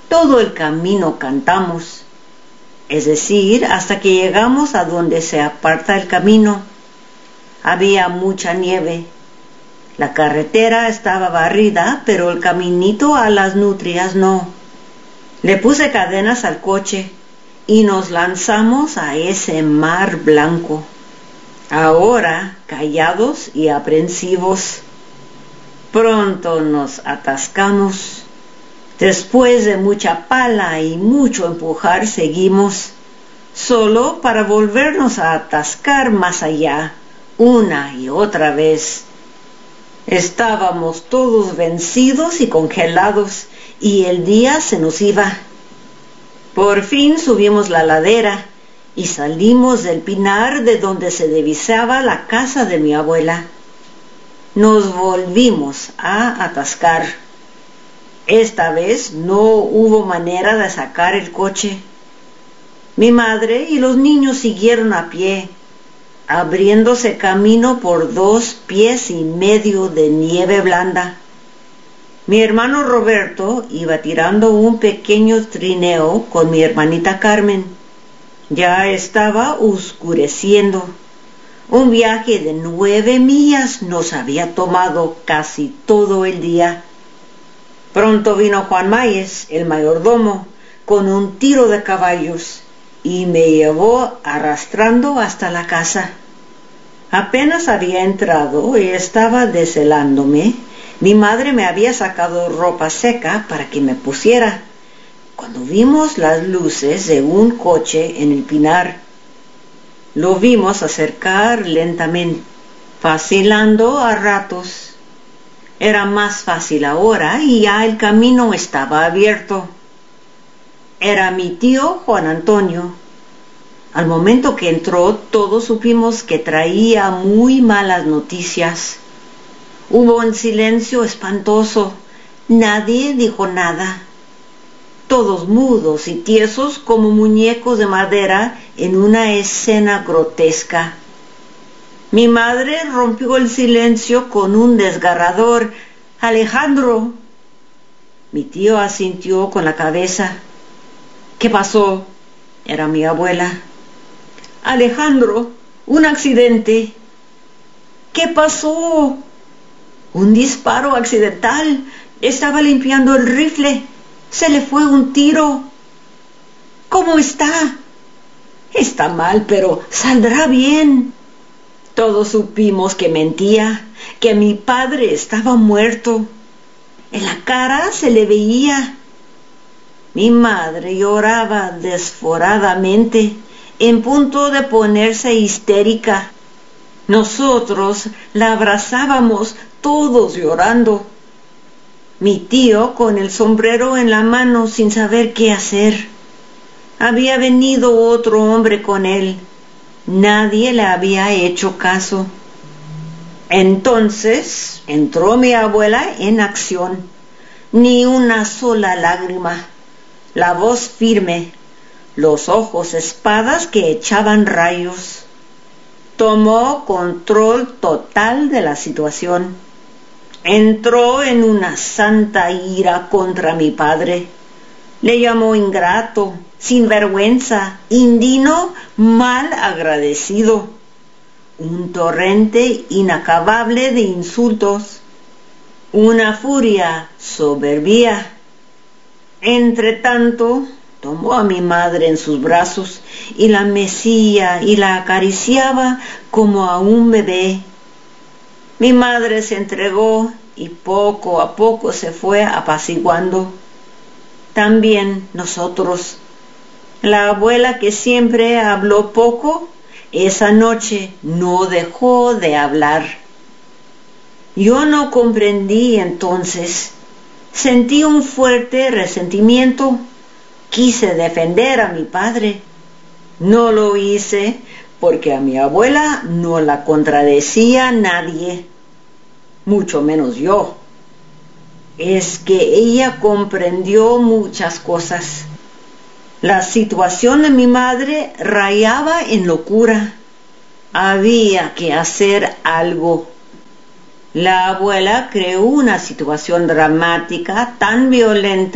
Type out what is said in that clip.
Todo el camino cantamos, es decir, hasta que llegamos a donde se aparta el camino. Había mucha nieve. La carretera estaba barrida, pero el caminito a las nutrias no. Le puse cadenas al coche y nos lanzamos a ese mar blanco. Ahora, callados y aprensivos, pronto nos atascamos. Después de mucha pala y mucho empujar, seguimos, solo para volvernos a atascar más allá, una y otra vez. Estábamos todos vencidos y congelados, y el día se nos iba. Por fin subimos la ladera y salimos del pinar de donde se divisaba la casa de mi abuela. Nos volvimos a atascar. Esta vez no hubo manera de sacar el coche. Mi madre y los niños siguieron a pie, abriéndose camino por 2 pies y medio de nieve blanda. Mi hermano Roberto iba tirando un pequeño trineo con mi hermanita Carmen. Ya estaba oscureciendo. Un viaje de 9 millas nos había tomado casi todo el día. Pronto vino Juan Mayes, el mayordomo, con un tiro de caballos y me llevó arrastrando hasta la casa. Apenas había entrado y estaba deshelándome. Mi madre me había sacado ropa seca para que me pusiera, cuando vimos las luces de un coche en el pinar. Lo vimos acercar lentamente, vacilando a ratos. Era más fácil ahora y ya el camino estaba abierto. Era mi tío Juan Antonio. Al momento que entró, todos supimos que traía muy malas noticias. Hubo un silencio espantoso. Nadie dijo nada. Todos mudos y tiesos como muñecos de madera en una escena grotesca. Mi madre rompió el silencio con un desgarrador «¡Alejandro!». Mi tío asintió con la cabeza. «¿Qué pasó?». Era mi abuela. «Alejandro, un accidente». «¿Qué pasó?». «Un disparo accidental. Estaba limpiando el rifle. Se le fue un tiro». «¿Cómo está?». «Está mal, pero saldrá bien». Todos supimos que mentía, que mi padre estaba muerto. En la cara se le veía. Mi madre lloraba desforadamente, en punto de ponerse histérica. Nosotros la abrazábamos, todos llorando. Mi tío con el sombrero en la mano sin saber qué hacer. Había venido otro hombre con él. Nadie le había hecho caso. Entonces entró mi abuela en acción. Ni una sola lágrima. La voz firme. Los ojos espadas que echaban rayos. Tomó control total de la situación. Entró en una santa ira contra mi padre. Le llamó ingrato, sinvergüenza, indigno, mal agradecido. Un torrente inacabable de insultos. Una furia soberbia. Entretanto, tomó a mi madre en sus brazos y la mecía y la acariciaba como a un bebé. Mi madre se entregó y poco a poco se fue apaciguando. También nosotros. La abuela, que siempre habló poco, esa noche no dejó de hablar. Yo no comprendí entonces. Sentí un fuerte resentimiento. Quise defender a mi padre. No lo hice porque a mi abuela no la contradecía nadie, mucho menos yo. Es que ella comprendió muchas cosas. La situación de mi madre rayaba en locura. Había que hacer algo. La abuela creó una situación dramática tan violenta